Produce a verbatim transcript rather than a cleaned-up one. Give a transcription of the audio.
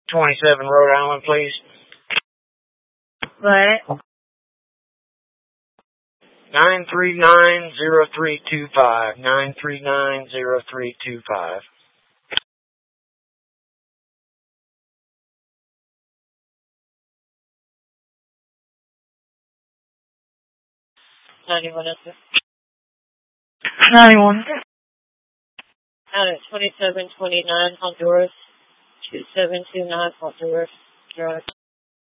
twenty-seven Rhode Island, please. What? nine three nine, zero three two five. nine three nine, zero three two five. ninety-one, answer. ninety-one. Out at twenty-seven twenty-nine, Honduras. two seven two nine, Honduras. Drive.